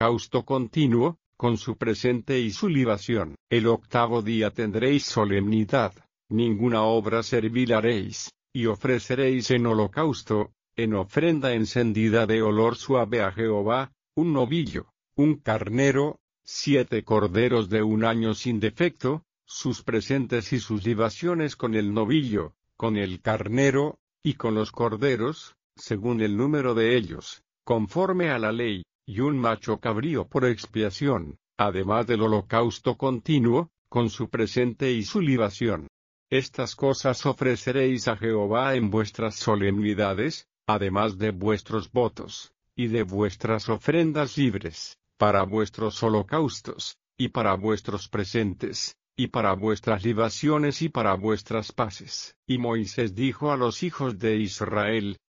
holocausto continuo, con su presente y su libación. El octavo día tendréis solemnidad, ninguna obra servil haréis, y ofreceréis en holocausto, en ofrenda encendida de olor suave a Jehová, un novillo, un carnero, 7 corderos de un año sin defecto, sus presentes y sus libaciones con el novillo, con el carnero, y con los corderos, según el número de ellos, conforme a la ley, y un macho cabrío por expiación, además del holocausto continuo, con su presente y su libación. Estas cosas ofreceréis a Jehová en vuestras solemnidades, además de vuestros votos, y de vuestras ofrendas libres, para vuestros holocaustos, y para vuestros presentes, y para vuestras libaciones y para vuestras paces. Y Moisés dijo a los hijos de Israel: